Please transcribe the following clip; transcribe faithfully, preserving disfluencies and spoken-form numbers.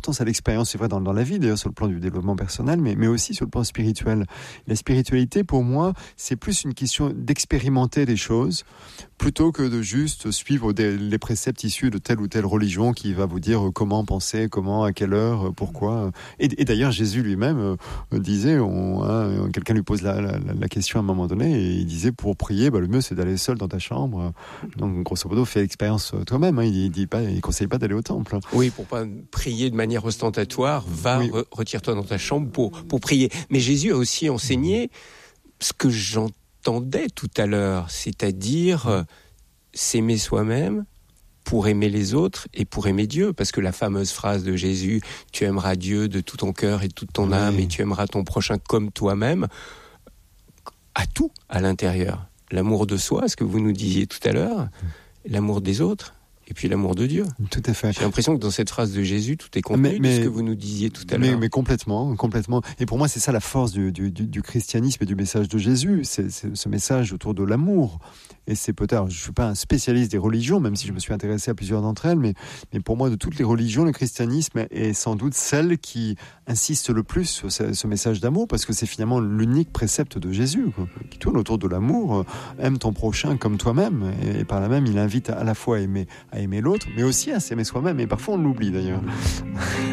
importance à l'expérience, c'est vrai dans, dans la vie d'ailleurs, sur le plan du développement personnel, mais, mais aussi sur le plan spirituel. La spiritualité, pour moi, c'est plus une question d'expérimenter des choses, plutôt que de juste suivre des, les préceptes issus de telle ou telle religion qui va vous dire comment penser, comment, à quelle heure, pourquoi. Et, et d'ailleurs, Jésus lui-même euh, disait, on, hein, quelqu'un lui pose la, la, la question à un moment donné, et il disait, pour prier, bah, le mieux c'est d'aller seul dans ta chambre. Donc, grosso modo, fais l'expérience toi-même. Hein. Il, il dit pas, il conseille pas d'aller au temple. Oui, pour pas prier de manière ostentatoire, va, oui. re- retire-toi dans ta chambre pour, pour prier. Mais Jésus a aussi enseigné ce que j'entendais tout à l'heure, c'est-à-dire euh, s'aimer soi-même pour aimer les autres et pour aimer Dieu. Parce que la fameuse phrase de Jésus, tu aimeras Dieu de tout ton cœur et de toute ton oui. âme, et tu aimeras ton prochain comme toi-même, a tout à l'intérieur. L'amour de soi, ce que vous nous disiez tout à l'heure, l'amour des autres, et puis l'amour de Dieu. Tout à fait. J'ai l'impression que dans cette phrase de Jésus, tout est contenu mais, mais, de ce que vous nous disiez tout à mais, l'heure. Mais complètement, complètement. Et pour moi, c'est ça la force du, du, du, du christianisme et du message de Jésus. C'est, c'est ce message autour de l'amour. Et c'est peut-être, je ne suis pas un spécialiste des religions, même si je me suis intéressé à plusieurs d'entre elles, mais, mais pour moi, de toutes les religions, le christianisme est sans doute celle qui insiste le plus sur ce, ce message d'amour, parce que c'est finalement l'unique précepte de Jésus, quoi, qui tourne autour de l'amour. Aime ton prochain comme toi-même. Et, et par là même, il invite à la fois à aimer, à aimer l'autre, mais aussi à s'aimer soi-même. Et parfois, on l'oublie d'ailleurs.